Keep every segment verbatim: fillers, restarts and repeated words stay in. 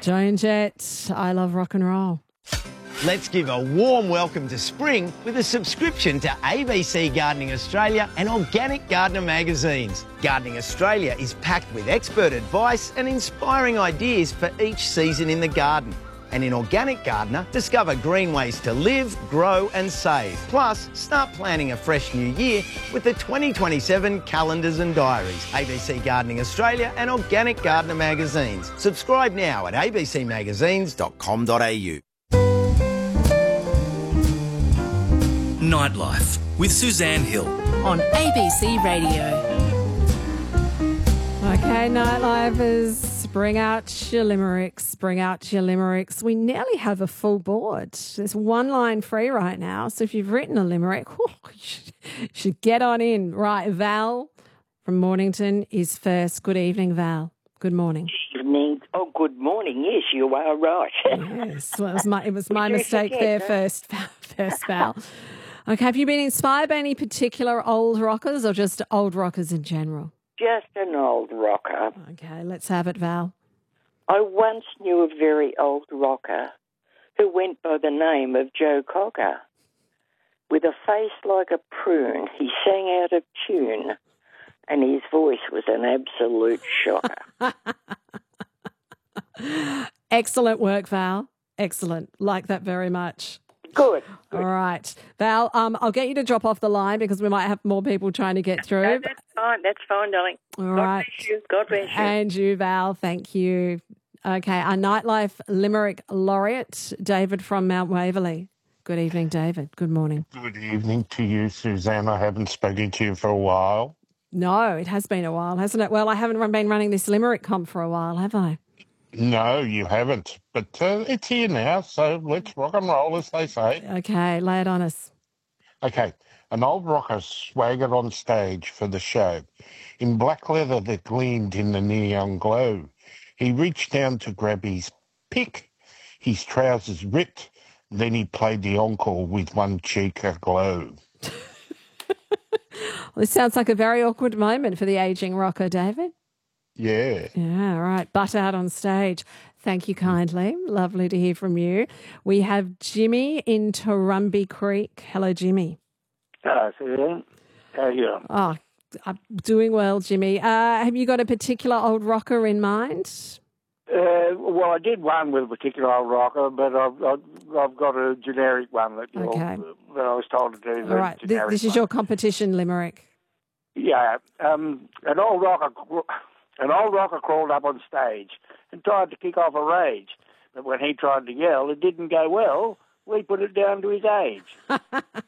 Joan Jett, I love rock and roll. Let's give a warm welcome to spring with a subscription to A B C Gardening Australia and Organic Gardener magazines. Gardening Australia is packed with expert advice and inspiring ideas for each season in the garden. And in Organic Gardener, discover green ways to live, grow and save. Plus, start planning a fresh new year with the twenty twenty-seven calendars and diaries. A B C Gardening Australia and Organic Gardener magazines. Subscribe now at a b c magazines dot com dot a u. Nightlife with Suzanne Hill on A B C Radio. Okay, Nightlifers, bring out your limericks, bring out your limericks. We nearly have a full board. There's one line free right now, so if you've written a limerick, whew, you should, you should get on in. Right, Val from Mornington is first. Good evening, Val. Good morning. Evening. Oh, good morning. Yes, you are right. Yes, well, it was my, it was my mistake there first, first, Val. Okay, have you been inspired by any particular old rockers or just old rockers in general? Just an old rocker. Okay, let's have it, Val. I once knew a very old rocker who went by the name of Joe Cocker. With a face like a prune, he sang out of tune, and his voice was an absolute shocker. Excellent work, Val. Excellent. Like that very much. Good. Good. All right. Val, um, I'll get you to drop off the line because we might have more people trying to get through. No, that's fine. That's fine, darling. All God right. bless you. God bless you. And you, Val. Thank you. Okay. Our Nightlife Limerick Laureate, David from Mount Waverley. Good evening, David. Good morning. Good evening to you, Suzanne. I haven't spoken to you for a while. No, it has been a while, hasn't it? Well, I haven't been running this Limerick comp for a while, have I? No, you haven't. But uh, it's here now, so let's rock and roll, as they say. Okay, lay it on us. Okay. An old rocker swaggered on stage for the show in black leather that gleamed in the neon glow. He reached down to grab his pick, his trousers ripped, then he played the encore with one cheek aglow. Well, this sounds like a very awkward moment for the ageing rocker, David. Yeah. Yeah, all right. Butt out on stage. Thank you kindly. Lovely to hear from you. We have Jimmy in Torrumby Creek. Hello, Jimmy. Hello, Suzanne. How are you? Oh, I'm doing well, Jimmy. Uh, have you got a particular old rocker in mind? Uh, well, I did one with a particular old rocker, but I've, I've, I've got a generic one that, you'll, Okay. that I was told to do. All right. This, this is one. your competition limerick. Yeah. Um, an old rocker... An old rocker crawled up on stage and tried to kick off a rage. But when he tried to yell, it didn't go well. We put it down to his age.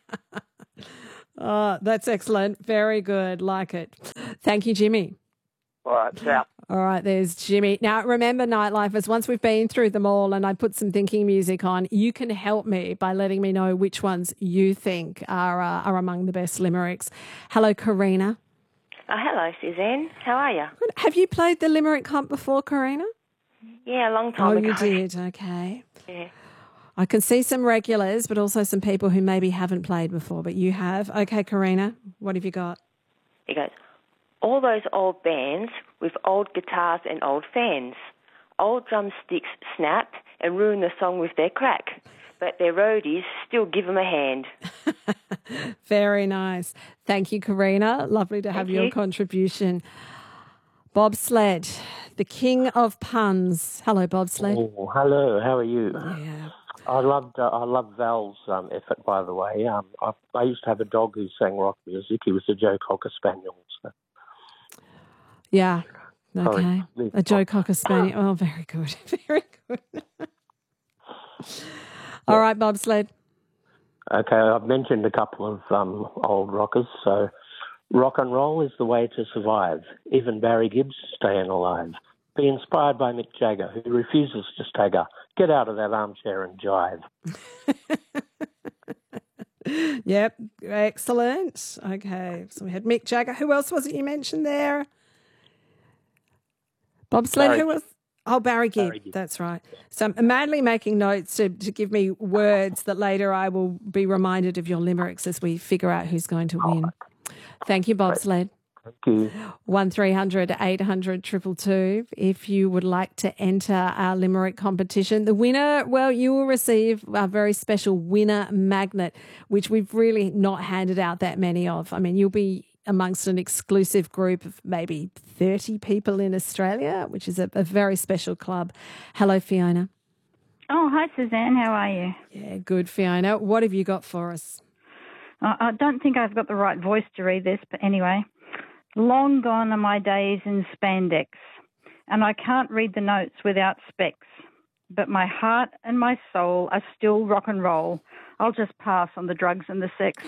Oh, that's excellent. Very good. Like it. Thank you, Jimmy. All right, so. All right, there's Jimmy. Now, remember, Nightlifers, once we've been through them all and I put some thinking music on, you can help me by letting me know which ones you think are, uh, are among the best limericks. Hello, Karina. Oh, hello, Suzanne. How are you? Good. Have you played the Limerick Comp before, Karina? Yeah, a long time oh, ago. you did. Okay. Yeah. I can see some regulars, but also some people who maybe haven't played before, but you have. Okay, Karina, what have you got? He goes, all those old bands with old guitars and old fans. Old drumsticks snap and ruin the song with their crack, but their roadies still give them a hand. Very nice. Thank you, Karina. Lovely to have Thank your you. contribution. Bobsled, the king of puns. Hello, Bobsled. Oh, hello. How are you? Yeah. I loved uh, I love Val's um, effort, by the way. Um, I, I used to have a dog who sang rock music. He was a Joe Cocker Spaniel. So. Yeah. Okay. Sorry. A Joe Cocker Spaniel. Oh, very good. Very good. All right, Bobsled. Okay, I've mentioned a couple of um, old rockers. So, rock and roll is the way to survive. Even Barry Gibbs staying alive. Be inspired by Mick Jagger, who refuses to stagger. Get out of that armchair and jive. Yep, excellent. Okay, so we had Mick Jagger. Who else was it you mentioned there? Bobsled, Barry who was... Oh, Barry Gibb, Barry Gibb. That's right. So I'm madly making notes to, to give me words that later I will be reminded of your limericks as we figure out who's going to win. Thank you, Bobsled. Thank you. one three hundred eight hundred two two two if you would like to enter our Limerick competition. The winner, well, you will receive a very special winner magnet, which we've really not handed out that many of. I mean, you'll be amongst an exclusive group of maybe thirty people in Australia, which is a, a very special club. Hello, Fiona. Oh, hi, Suzanne. How are you? Yeah, good, Fiona. What have you got for us? I I don't think I've got the right voice to read this, but anyway. Long gone are my days in spandex, and I can't read the notes without specs. But my heart and my soul are still rock and roll. I'll just pass on the drugs and the sex.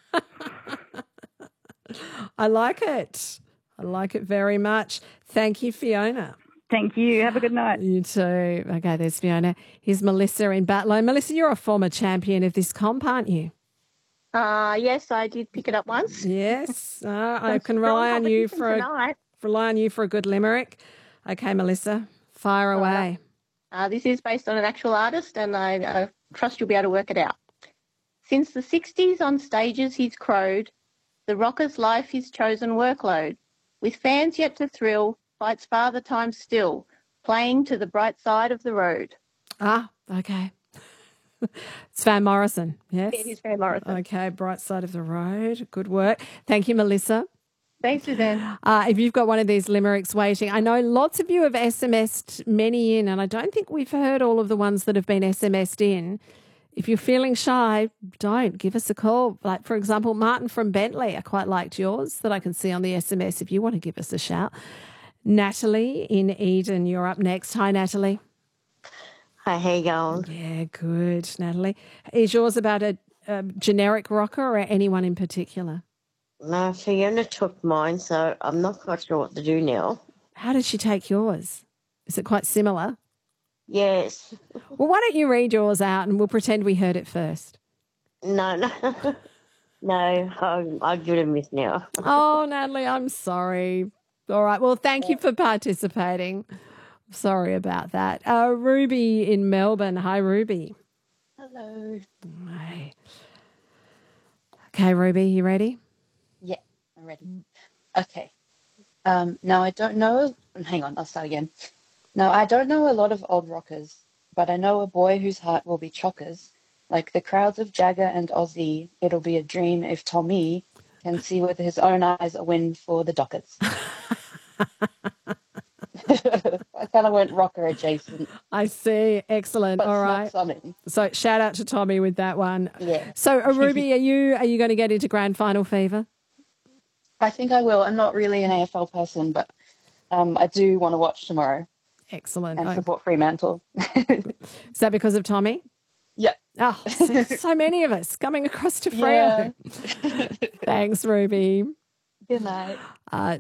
I like it. I like it very much. Thank you, Fiona. Thank you. Have a good night. You too. Okay, there's Fiona. Here's Melissa in Batlow. Melissa, you're a former champion of this comp, aren't you? Uh, yes, I did pick it up once. Yes, uh, I can rely on you for a, rely on you for a good limerick. Okay, Melissa, fire away. Uh, this is based on an actual artist, and I uh, trust you'll be able to work it out. Since the sixties on stages he's crowed, the rocker's life his chosen workload. With fans yet to thrill, fights father time still, playing to the bright side of the road. Ah, okay. It's Van Morrison, yes? It is Van Morrison. Okay, bright side of the road. Good work. Thank you, Melissa. Thanks, Suzanne. Uh, if you've got one of these limericks waiting, I know lots of you have S M S'd many in, and I don't think we've heard all of the ones that have been S M S'd in. If you're feeling shy, don't. Give us a call. Like, for example, Martin from Bentley, I quite liked yours that I can see on the S M S if you want to give us a shout. Natalie in Eden, you're up next. Hi, Natalie. Hi, how you going? Yeah, good, Natalie. Is yours about a, a generic rocker or anyone in particular? No, Fiona took mine, so I'm not quite sure what to do now. How did she take yours? Is it quite similar? Yes. Well, why don't you read yours out and we'll pretend we heard it first? No, no. no, I'll, I'll give it a miss now. Oh, Natalie, I'm sorry. All right, well, thank you for participating. Sorry about that. Uh, Ruby in Melbourne. Hi, Ruby. Hello. Hi. Okay, Ruby, you ready? Yeah, I'm ready. Okay. Um, now, I don't know... Hang on, I'll start again. Now, I don't know a lot of old rockers, but I know a boy whose heart will be chockers. Like the crowds of Jagger and Ozzy, it'll be a dream if Tommy can see with his own eyes a win for the Dockers. I kind of went rocker adjacent. I see. Excellent. But All right. Something. So shout out to Tommy with that one. Yeah. So uh, Ruby, are you are you going to get into grand final fever? I think I will. I'm not really an A F L person, but um, I do want to watch tomorrow. Excellent. And support Fremantle. Is that because of Tommy? Yeah. Oh, so, so many of us coming across to Freo. Yeah. Thanks, Ruby. Good night. Uh,